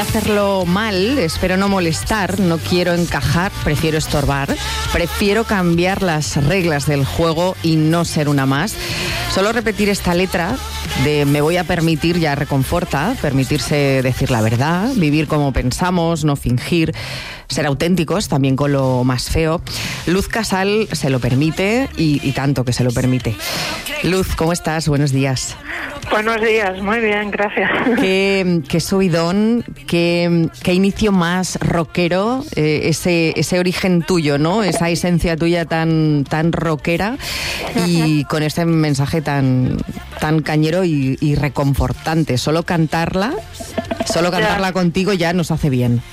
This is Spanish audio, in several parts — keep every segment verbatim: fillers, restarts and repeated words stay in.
hacerlo mal, espero no molestar, no quiero encajar, prefiero estorbar, prefiero cambiar las reglas del juego y no ser una más. Solo repetir esta letra de me voy a permitir ya reconforta, permitirse decir la verdad, vivir como pensamos, no fingir, ser auténticos también con lo más feo. Luz Casal se lo permite y, y tanto que se lo permite. Luz, ¿cómo estás? Buenos días. Buenos días, muy bien, gracias. Qué, qué subidón, qué, qué inicio más rockero, eh, ese, ese origen tuyo, ¿no? Esa esencia tuya tan, tan rockera y con este mensaje tan, tan cañero y, y reconfortante. Solo cantarla, solo cantarla ya. Contigo ya nos hace bien.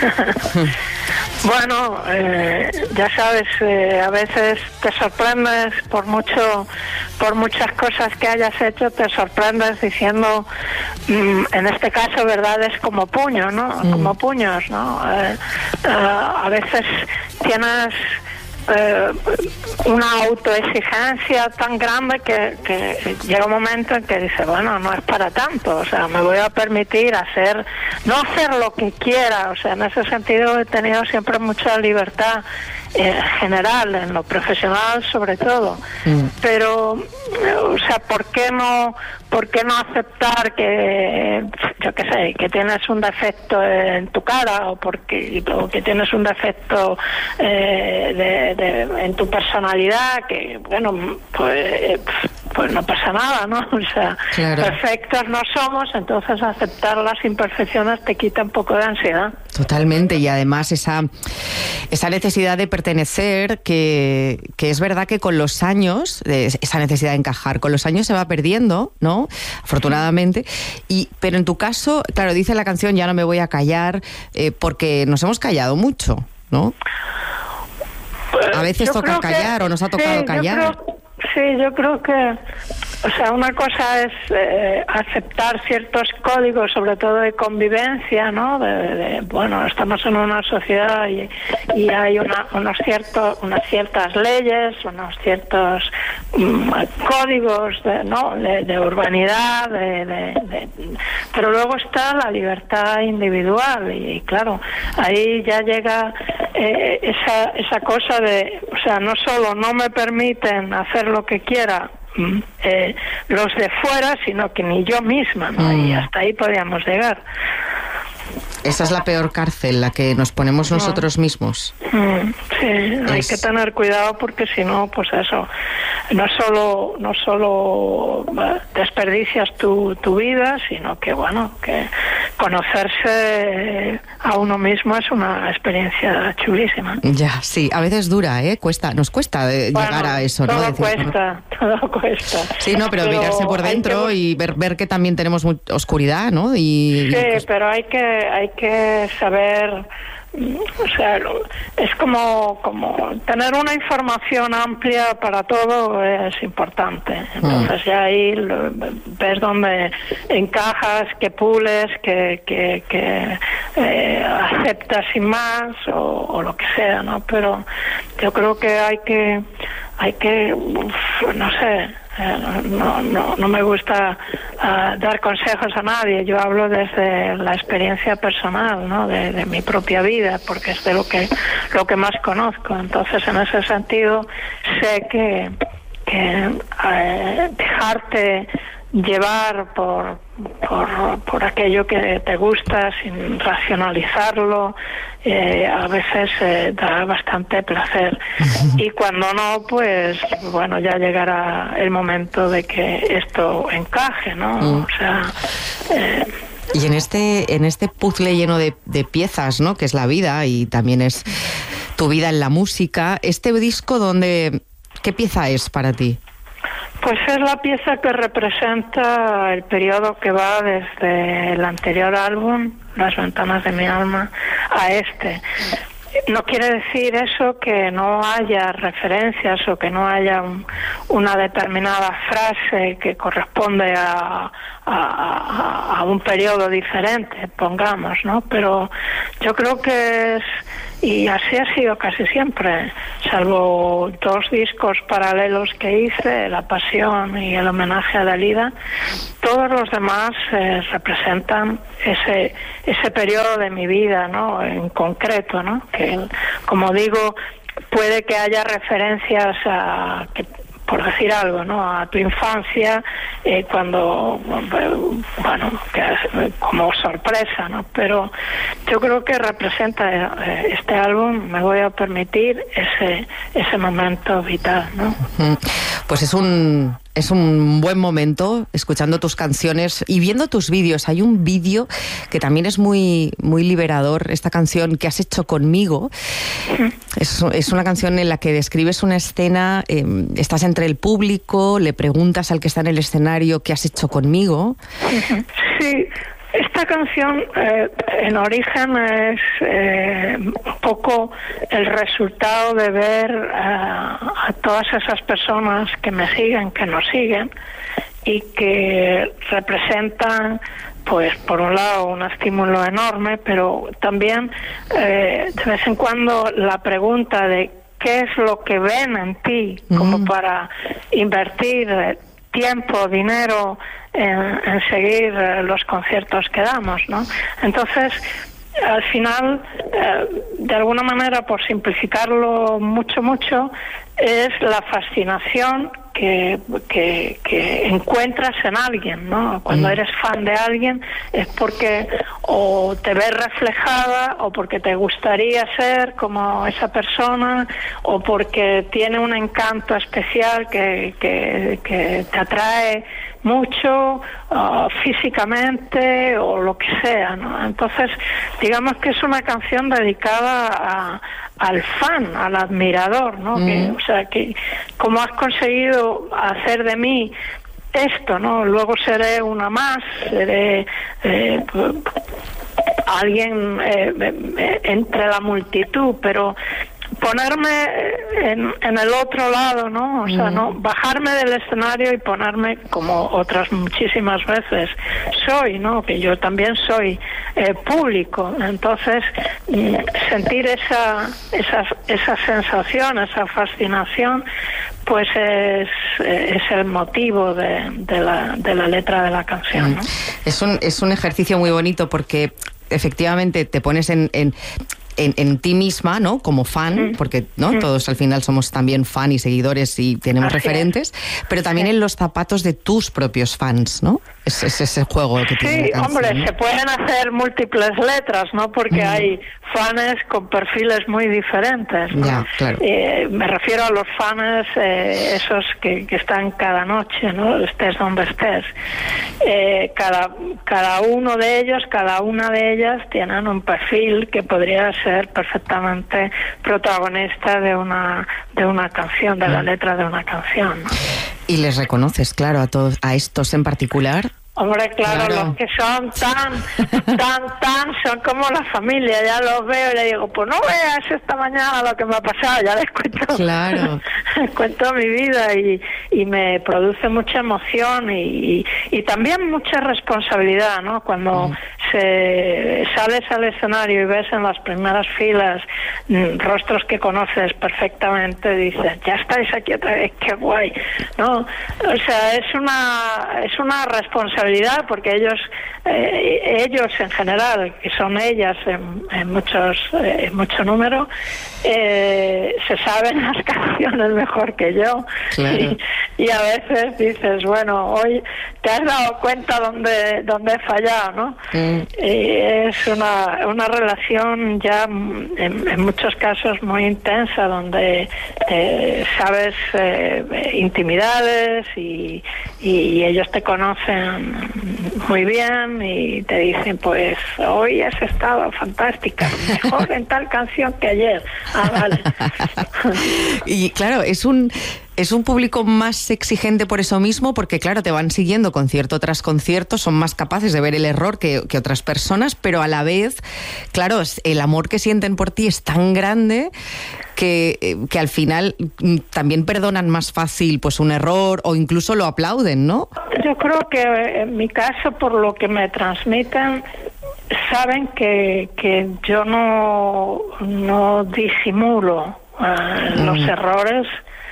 Bueno, eh, ya sabes, eh, a veces te sorprendes por mucho, por muchas cosas que hayas hecho, te sorprendes diciendo, mm, en este caso, verdades como puño, ¿no? Mm. Como puños, ¿no? Eh, eh, a veces tienes eh, una autoexigencia tan grande que, que llega un momento en que dices, bueno, no es para tanto, o sea, me voy a permitir hacer, no hacer lo que quiera, o sea, en ese sentido he tenido siempre mucha libertad en general, en lo profesional sobre todo, mm. pero, o sea, ¿por qué no, por qué no aceptar que, yo qué sé, que tienes un defecto en tu cara o porque o que tienes un defecto eh, de, de, en tu personalidad, que, bueno, pues, pues no pasa nada, ¿no? O sea, claro. Perfectos no somos, entonces aceptar las imperfecciones te quita un poco de ansiedad. Totalmente, y además esa, esa necesidad de pertenecer, que, que es verdad que con los años, esa necesidad de encajar, con los años se va perdiendo, ¿no? Afortunadamente. Y, pero en tu caso, claro, dice la canción, ya no me voy a callar, eh, porque nos hemos callado mucho, ¿no? A veces yo toca callar que, o nos ha tocado sí, callar. Yo creo, sí, yo creo que, o sea, una cosa es eh, aceptar ciertos códigos, sobre todo de convivencia, ¿no? De, de, bueno, estamos en una sociedad y, y hay una, unos ciertos, unas ciertas leyes, unos ciertos um, códigos, de, ¿no? De, de urbanidad, de, de, de, pero luego está la libertad individual y, y claro, ahí ya llega eh, esa, esa cosa de, o sea, no solo no me permiten hacer lo que quiera Eh, los de fuera, sino que ni yo misma, ¿no? Mm. Y hasta ahí podríamos llegar. Esa es la peor cárcel, la que nos ponemos nosotros mismos. Mm, sí, es... hay que tener cuidado porque si no, pues eso, no solo no solo desperdicias tu, tu vida, sino que, bueno, que conocerse a uno mismo es una experiencia chulísima. Ya, sí, a veces dura, ¿eh? Cuesta, nos cuesta eh, bueno, llegar a eso, todo ¿no? Decir, cuesta, todo cuesta. Sí, no, pero, pero mirarse por dentro que... y ver, ver que también tenemos muy oscuridad, ¿no? Y, sí, y pues... pero hay que hay que saber, o sea, es como como tener una información amplia para todo es importante. Entonces mm. ya ahí lo, ves dónde encajas, que pules, que que, que eh, aceptas sin más o, o lo que sea, ¿no? Pero yo creo que hay que hay que uf, no sé. Eh, no, no, no me gusta uh, dar consejos a nadie. Yo hablo desde la experiencia personal, ¿no? De, de mi propia vida, porque es de lo que lo que más conozco. Entonces, en ese sentido, sé que, que eh, dejarte llevar por, por por aquello que te gusta sin racionalizarlo eh, a veces eh, da bastante placer y cuando no, pues bueno, ya llegará el momento de que esto encaje, ¿no? Mm. O sea eh, y en este en este puzzle lleno de, de piezas, ¿no? Que es la vida y también es tu vida en la música, este disco, donde ¿qué pieza es para ti? Pues es la pieza que representa el periodo que va desde el anterior álbum, Las ventanas de mi alma, a este. No quiere decir eso que no haya referencias o que no haya un, una determinada frase que corresponde a, a, a un periodo diferente, pongamos, ¿no? Pero yo creo que es y así ha sido casi siempre, salvo dos discos paralelos que hice, La Pasión y El Homenaje a Dalida. Todos los demás eh, representan ese ese periodo de mi vida, ¿no? En concreto, ¿no? Que, como digo, puede que haya referencias a, que, por decir algo, ¿no? A tu infancia, eh, cuando, bueno, que, como sorpresa, ¿no? Pero yo creo que representa eh, este álbum, me voy a permitir ese ese momento vital, ¿no? Pues es un es un buen momento escuchando tus canciones y viendo tus vídeos. Hay un vídeo que también es muy muy liberador, esta canción que has hecho conmigo. Uh-huh. Es, es una canción en la que describes una escena, eh, estás entre el público, le preguntas al que está en el escenario qué has hecho conmigo. Uh-huh. Sí. Esta canción eh, en origen es eh, un poco el resultado de ver uh, a todas esas personas que me siguen, que nos siguen, y que representan, pues por un lado, un estímulo enorme, pero también eh, de vez en cuando la pregunta de qué es lo que ven en ti, mm. como para invertir eh, tiempo, dinero en, en seguir los conciertos que damos, ¿no? Entonces, al final, eh, de alguna manera, por simplificarlo mucho, mucho, es la fascinación que, que, que encuentras en alguien, ¿no? Cuando eres fan de alguien es porque o te ves reflejada o porque te gustaría ser como esa persona o porque tiene un encanto especial que, que, que te atrae mucho uh, físicamente o lo que sea, ¿no? Entonces, digamos que es una canción dedicada a, al fan, al admirador, ¿no? Mm. Que, o sea, que como has conseguido hacer de mí esto, ¿no? Luego seré una más, seré eh, alguien eh, entre la multitud, pero ponerme en, en el otro lado, ¿no? O sea, no bajarme del escenario y ponerme como otras muchísimas veces soy, ¿no? Que yo también soy eh, público. Entonces, sentir esa, esa, esa sensación, esa fascinación, pues es, es el motivo de, de, la, de la letra de la canción, ¿no? Es un, es un ejercicio muy bonito porque efectivamente te pones en... en... En, en ti misma, ¿no? Como fan, mm. porque ¿no? Mm. todos al final somos también fan y seguidores y tenemos Así referentes, es. pero también sí. en los zapatos de tus propios fans, ¿no? Es, es ese juego que sí, tiene la canción, hombre, ¿no? Se pueden hacer múltiples letras, ¿no? Porque mm. hay fans con perfiles muy diferentes, ¿no? Ya, claro. eh, me refiero a los fans eh, esos que, que están cada noche, ¿no? Estés donde estés. Eh, cada, cada uno de ellos, cada una de ellas tienen un perfil que podría ser perfectamente protagonista de una de una canción, de la letra de una canción, ¿no? Y les reconoces, claro, a todos, a estos en particular. Hombre, claro, claro, los que son tan, tan, tan, son como la familia, ya los veo y le digo, pues no veas esta mañana lo que me ha pasado, ya les cuento, claro. les cuento mi vida y, y me produce mucha emoción y, y, y también mucha responsabilidad, ¿no? Cuando mm. se sales al escenario y ves en las primeras filas mm, rostros que conoces perfectamente, dices, ya estáis aquí otra vez, qué guay, ¿no? O sea, es una, es una responsabilidad porque ellos eh, ellos en general, que son ellas en, en muchos eh, en mucho número, eh, se saben las canciones mejor que yo. Claro. y, y a veces dices, bueno, hoy te has dado cuenta dónde dónde he fallado, ¿no? Mm. Y es una una relación ya en, en muchos casos muy intensa, donde eh, sabes eh, intimidades y, y ellos te conocen muy bien y te dicen, pues hoy has estado fantástica, mejor en tal canción que ayer. Ah, vale. Y claro, es un es un público más exigente por eso mismo, porque claro, te van siguiendo concierto tras concierto, son más capaces de ver el error que, que otras personas, pero a la vez, claro, el amor que sienten por ti es tan grande que, que al final también perdonan más fácil pues un error o incluso lo aplauden, ¿no? Yo creo que en mi caso, por lo que me transmiten, saben que, que yo no, no disimulo uh, mm. los errores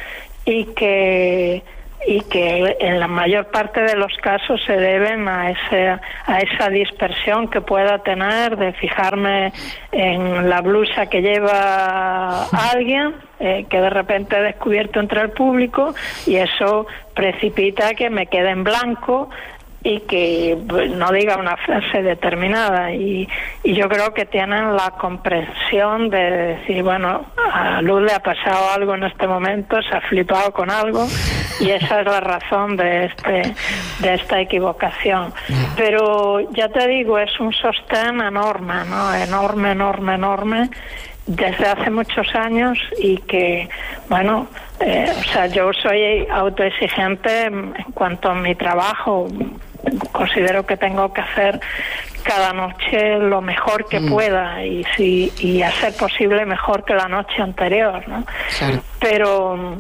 y que y que en la mayor parte de los casos se deben a ese, a esa dispersión que pueda tener de fijarme en la blusa que lleva alguien, eh, que de repente he descubierto entre el público, y eso precipita que me quede en blanco y que no diga una frase determinada, y, y yo creo que tienen la comprensión de decir, bueno, a Luz le ha pasado algo en este momento, se ha flipado con algo, y esa es la razón de este de esta equivocación. Pero ya te digo, es un sostén enorme, ¿no? Enorme, enorme, enorme, desde hace muchos años, y que, bueno, eh, o sea, yo soy autoexigente en cuanto a mi trabajo. Considero que tengo que hacer cada noche lo mejor que mm. pueda, y si y a ser posible mejor que la noche anterior, ¿no? Claro. Pero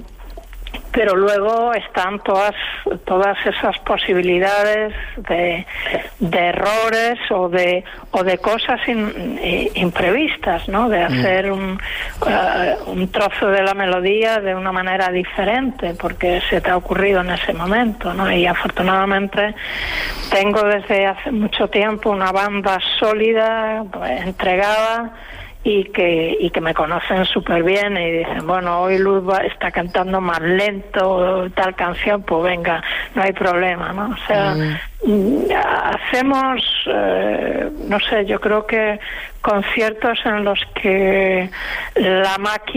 pero luego están todas todas esas posibilidades de, de errores o de o de cosas in, eh, imprevistas, ¿no? De hacer mm. un uh, un trozo de la melodía de una manera diferente porque se te ha ocurrido en ese momento, ¿no? Y afortunadamente tengo desde hace mucho tiempo una banda sólida, pues, entregada, y que y que me conocen súper bien y dicen, bueno, hoy Luz va, está cantando más lento tal canción, pues venga, no hay problema, ¿no? O sea, mm. hacemos, eh, no sé, yo creo que conciertos en los que la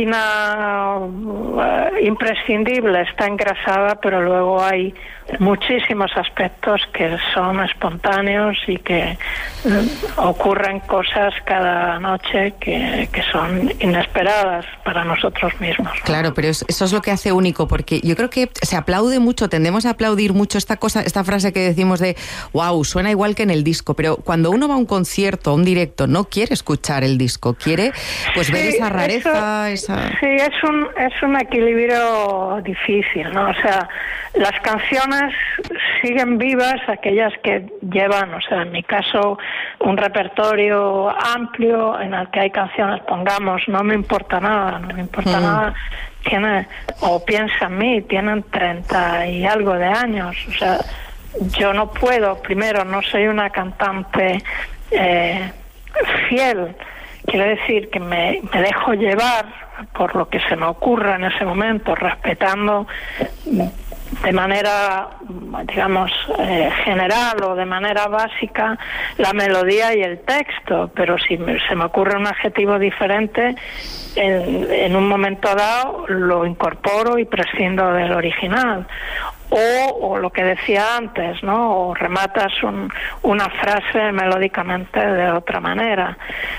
máquina uh, imprescindible está engrasada, pero luego hay muchísimos aspectos que son espontáneos y que uh, ocurren cosas cada noche que, que son inesperadas para nosotros mismos. Claro, pero es, eso es lo que hace único, porque yo creo que se aplaude mucho, tendemos a aplaudir mucho esta cosa, esta frase que decimos de wow, suena igual que en el disco, pero cuando uno va a un concierto, a un directo, no quiere escuchar el disco, quiere pues ver sí, esa rareza, eso, esa... Sí, es un es un equilibrio difícil, ¿no? O sea, las canciones siguen vivas, aquellas que llevan, o sea, en mi caso, un repertorio amplio en el que hay canciones, pongamos, no me importa nada, no me importa mm. nada, tiene, o piensa en mí, tienen treinta y algo de años, o sea, yo no puedo, primero, no soy una cantante eh, fiel, quiero decir que me, me dejo llevar por lo que se me ocurra en ese momento, respetando de manera, digamos, eh, general o de manera básica la melodía y el texto, pero si me, se me ocurre un adjetivo diferente, en, en un momento dado lo incorporo y prescindo del original. O, o lo que decía antes, ¿no? O rematas un, una frase melódicamente de otra manera.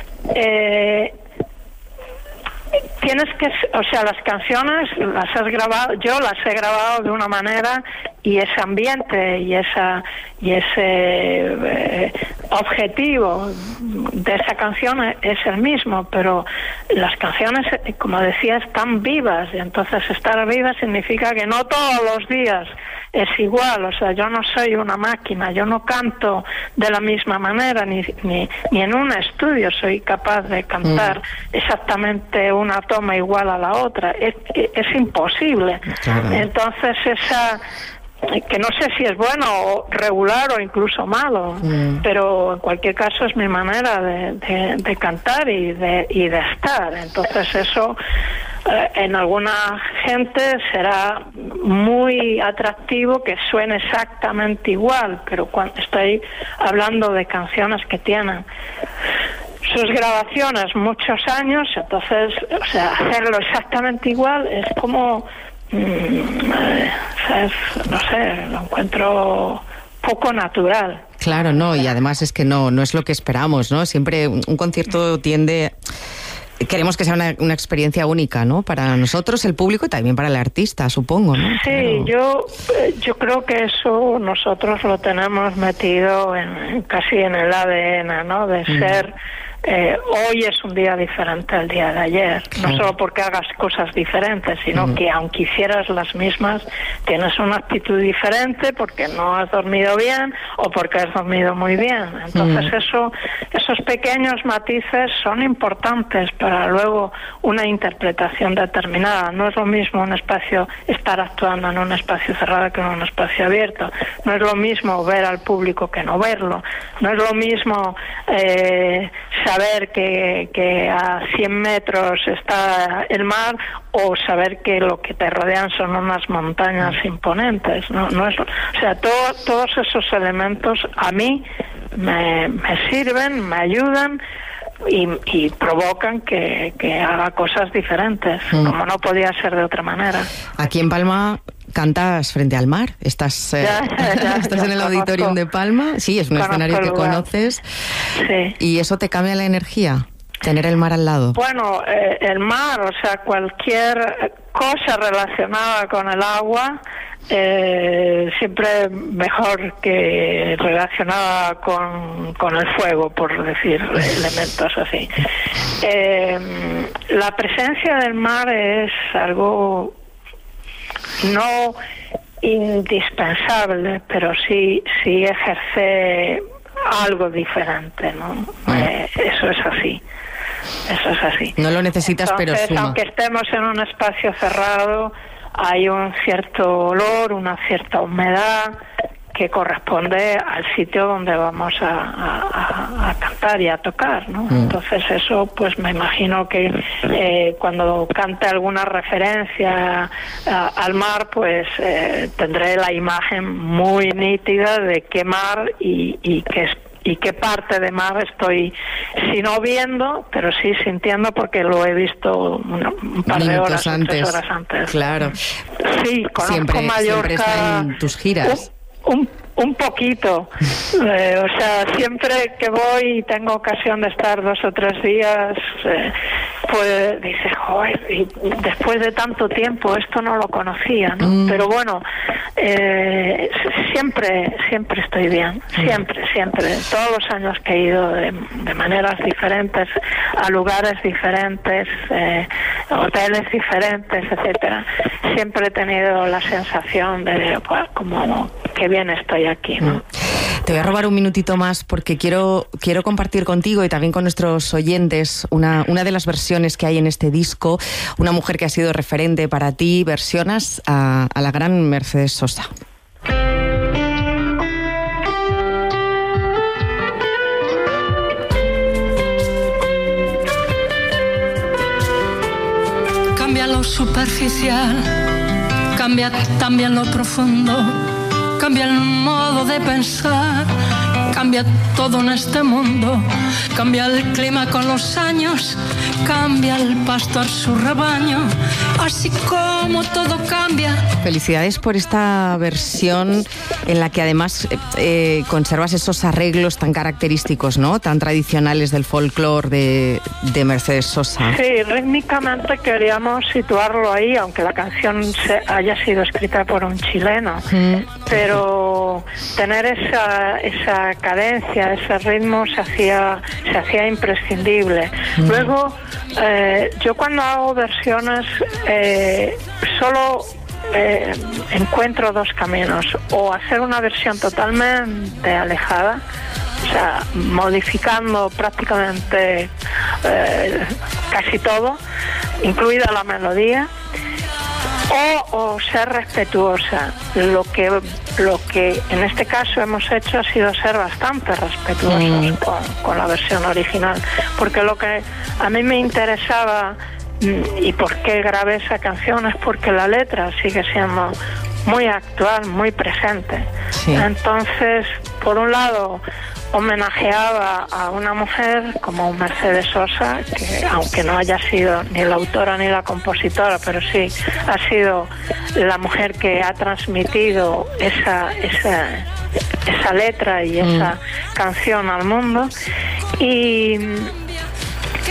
Eh, tienes que, o sea, las canciones las has grabado, yo las he grabado de una manera, y ese ambiente y esa y ese eh, objetivo de esa canción es el mismo, pero las canciones, como decía, están vivas, y entonces estar viva significa que no todos los días es igual, o sea, yo no soy una máquina, yo no canto de la misma manera, ni ni, ni en un estudio soy capaz de cantar mm. exactamente una toma igual a la otra, es, es imposible. Claro. Entonces esa, que no sé si es bueno o regular o incluso malo, mm. pero en cualquier caso es mi manera de, de, de cantar y de, y de estar, entonces eso en alguna gente será muy atractivo que suene exactamente igual, pero cuando estoy hablando de canciones que tienen sus grabaciones muchos años, entonces, o sea, hacerlo exactamente igual es como, mmm, es, no sé, lo encuentro poco natural. Claro, no, y además es que no, no es lo que esperamos, ¿no? Siempre un concierto tiende... Queremos que sea una, una experiencia única, ¿no? Para nosotros, el público, y también para el artista, supongo, ¿no? Sí, claro. yo yo creo que eso nosotros lo tenemos metido en casi en el A D N, ¿no? De mm. ser eh, hoy es un día diferente al día de ayer, claro. No solo porque hagas cosas diferentes, sino mm. que aunque hicieras las mismas, tienes una actitud diferente porque no has dormido bien o porque has dormido muy bien. Entonces mm. eso, esos pequeños matices son importantes para luego una interpretación determinada. No es lo mismo un espacio, estar actuando en un espacio cerrado que en un espacio abierto. No es lo mismo ver al público que no verlo. No es lo mismo eh, saber que, que a cien metros está el mar o saber que lo que te rodean son unas montañas imponentes. No, no es, o sea, todo, todos esos elementos a mí me, me sirven, me ayudan y, y provocan que, que haga cosas diferentes, mm. como no podía ser de otra manera. Aquí en Palma cantas frente al mar, estás, eh, ya, ya, estás ya en el conozco, Auditorium de Palma, sí, es un escenario que conoces, sí. Y eso te cambia la energía, tener el mar al lado. Bueno, eh, el mar, o sea, cualquier cosa relacionada con el agua, eh, siempre mejor que relacionada con, con el fuego, por decir elementos así. Eh, la presencia del mar es algo no indispensable, pero sí, sí ejerce algo diferente, ¿no? Eh, eso es así. Eso es así. No lo necesitas, Entonces, pero suma. Aunque estemos en un espacio cerrado, hay un cierto olor, una cierta humedad que corresponde al sitio donde vamos a, a, a cantar y a tocar, ¿no? Mm. Entonces eso, pues me imagino que eh, cuando cante alguna referencia a, al mar, pues eh, tendré la imagen muy nítida de qué mar y, y qué y qué parte de mar estoy, si no viendo, pero sí sintiendo porque lo he visto una, un par de horas, antes. tres horas antes. Claro. Sí, conozco siempre, Mallorca. Siempre está en tus giras. Un, un, un poquito. Eh, o sea, siempre que voy y tengo ocasión de estar dos o tres días, eh, pues dices, joder, y después de tanto tiempo esto no lo conocía, ¿no? Mm. Pero bueno, eh, siempre, siempre estoy bien, siempre, siempre. Todos los años que he ido de, de maneras diferentes, a lugares diferentes, eh, hoteles diferentes, etcétera, siempre he tenido la sensación de, pues, como que bien estoy aquí, ¿no? Te voy a robar un minutito más porque quiero, quiero compartir contigo y también con nuestros oyentes una, una de las versiones que hay en este disco, una mujer que ha sido referente para ti, versionas a, a la gran Mercedes Sosa. Cambia lo superficial, cambia también lo profundo. Cambia el modo de pensar, cambia todo en este mundo, cambia el clima con los años, cambia el pastor su rebaño, así como todo cambia. Felicidades por esta versión en la que además eh, conservas esos arreglos tan característicos, ¿no? Tan tradicionales del folclore de, de Mercedes Sosa. Sí, rítmicamente queríamos situarlo ahí, aunque la canción se haya sido escrita por un chileno. Mm. Pero tener esa esa cadencia, ese ritmo se hacía se hacía imprescindible. Mm. Luego, eh, yo cuando hago versiones eh, solo eh, encuentro dos caminos: o hacer una versión totalmente alejada, o sea, modificando prácticamente eh, casi todo, incluida la melodía, o, o ser respetuosa. Lo que lo que en este caso hemos hecho ha sido ser bastante respetuosos mm. con, con la versión original, porque lo que a mí me interesaba y por qué grabé esa canción es porque la letra sigue siendo muy actual, muy presente. Sí. Entonces, por un lado, homenajeaba a una mujer como Mercedes Sosa, que aunque no haya sido ni la autora ni la compositora, pero sí ha sido la mujer que ha transmitido esa esa, esa letra y esa mm. canción al mundo. Y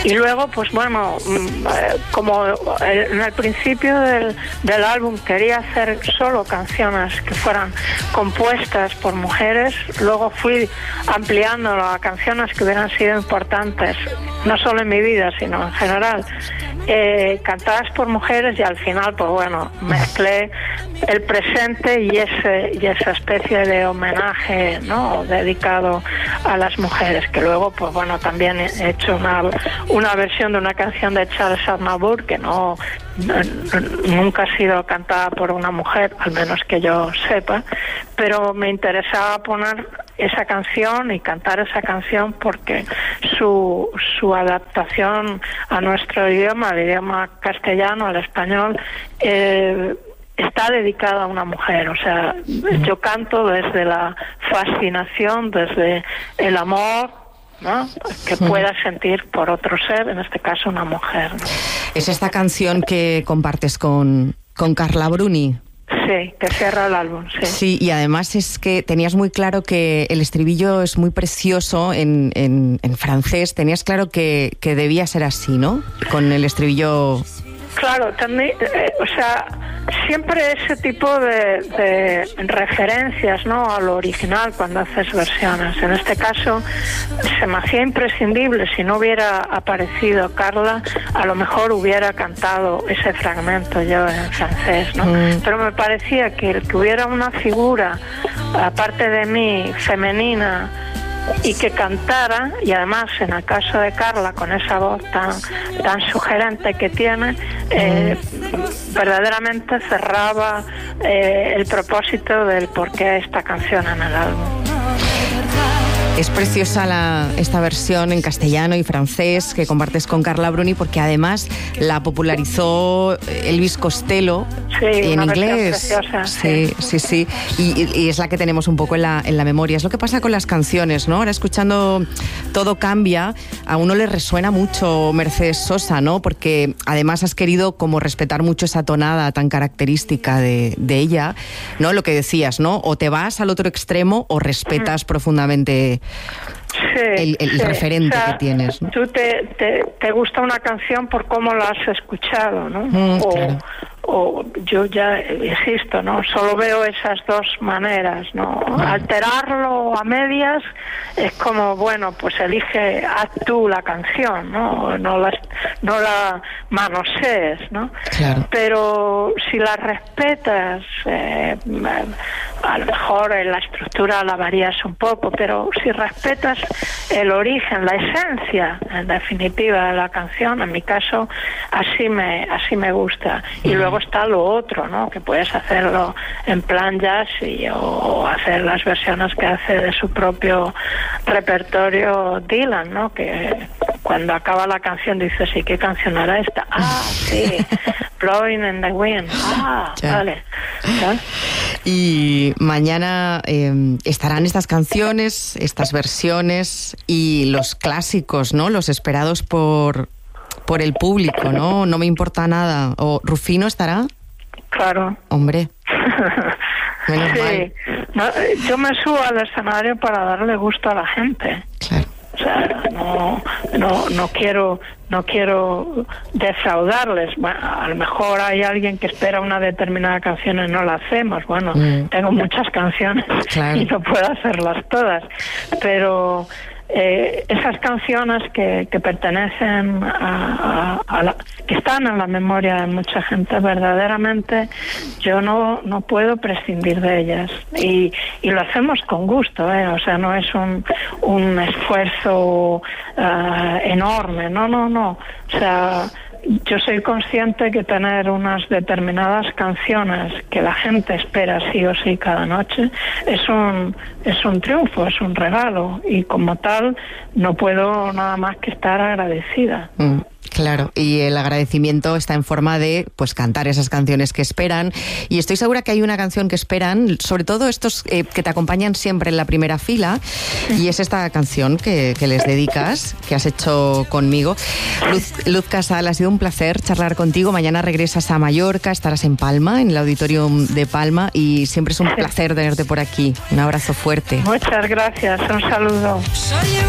Y luego, pues bueno, como en el principio del, del álbum quería hacer solo canciones que fueran compuestas por mujeres, luego fui ampliándolo a canciones que hubieran sido importantes, no solo en mi vida, sino en general, eh, cantadas por mujeres, y al final, pues bueno, mezclé el presente y ese y esa especie de homenaje, ¿no?, dedicado a las mujeres, que luego, pues bueno, también he hecho una, una versión de una canción de Charles Aznavour que no, no nunca ha sido cantada por una mujer, al menos que yo sepa, pero me interesaba poner esa canción y cantar esa canción porque su, su adaptación a nuestro idioma, al idioma castellano, al español, eh, está dedicada a una mujer. O sea, yo canto desde la fascinación, desde el amor, ¿no?, que pueda sentir por otro ser, en este caso una mujer, ¿no? Es esta canción que compartes con, con Carla Bruni. Sí, que cierra el álbum, sí. Sí, y además es que tenías muy claro que el estribillo es muy precioso en, en, en francés. Tenías claro que, que debía ser así, ¿no? Con el estribillo... Claro, también, eh, o sea, siempre ese tipo de, de referencias, ¿no?, a lo original cuando haces versiones. En este caso se me hacía imprescindible. Si no hubiera aparecido Carla, a lo mejor hubiera cantado ese fragmento yo en francés, ¿no? Mm. Pero me parecía que el que hubiera una figura, aparte de mí, femenina, y que cantara, y además en el caso de Carla con esa voz tan tan sugerente que tiene, eh, verdaderamente cerraba eh, el propósito del porqué esta canción en el álbum. Es preciosa la, esta versión en castellano y francés que compartes con Carla Bruni, porque además la popularizó Elvis Costello, sí, en una inglés. Preciosa, sí, sí, sí. Y, y es la que tenemos un poco en la, en la memoria. Es lo que pasa con las canciones, ¿no? Ahora escuchando Todo Cambia, a uno le resuena mucho Mercedes Sosa, ¿no? Porque además has querido como respetar mucho esa tonada tan característica de, de ella, ¿no? Lo que decías, ¿no? O te vas al otro extremo o respetas mm. profundamente Sí, el, el sí. referente, o sea, que tienes, ¿no? Tú te, te, te gusta una canción por cómo la has escuchado, ¿no? Mm, o, claro. o yo ya insisto, ¿no? Solo veo esas dos maneras, ¿no? Mm. Alterarlo a medias es como, bueno, pues elige, haz tú la canción, ¿no? No la, no la manosees, ¿no? Claro. Pero si la respetas, eh, a lo mejor en la estructura la varías un poco, pero si respetas el origen, la esencia, en definitiva, de la canción, en mi caso, así me así me gusta. Y luego está lo otro, ¿no? Que puedes hacerlo en plan jazz y, o hacer las versiones que hace de su propio repertorio Dylan, ¿no? Que cuando acaba la canción dices, ¿y qué canción era esta? Ah, sí, Blowing in the Wind. Ah, ya. Vale. ¿Ya? Y mañana eh, estarán estas canciones, estas versiones y los clásicos, ¿no? Los esperados por, por el público, ¿no? No me importa nada. ¿O Rufino estará? Claro. Hombre. Menos sí. mal. No, yo me subo al escenario para darle gusto a la gente. Claro. O sea, no, no, no quiero, no quiero defraudarles. Bueno, a lo mejor hay alguien que espera una determinada canción y no la hacemos. Bueno, mm. tengo muchas canciones, claro, y no puedo hacerlas todas, pero eh, esas canciones que, que pertenecen a, a, a la, que están en la memoria de mucha gente, verdaderamente yo no no puedo prescindir de ellas, y, y lo hacemos con gusto, ¿eh? O sea, no es un, un esfuerzo uh, enorme, no, no, no, o sea, yo soy consciente que tener unas determinadas canciones que la gente espera sí o sí cada noche es un es un triunfo, es un regalo, y como tal no puedo nada más que estar agradecida. Mm. Claro, y el agradecimiento está en forma de pues cantar esas canciones que esperan, y estoy segura que hay una canción que esperan, sobre todo estos eh, que te acompañan siempre en la primera fila, y es esta canción que, que les dedicas, que has hecho conmigo. Luz, Luz Casal, ha sido un placer charlar contigo. Mañana regresas a Mallorca, estarás en Palma, en el Auditorium de Palma, y siempre es un placer tenerte por aquí. Un abrazo fuerte. Muchas gracias, un saludo.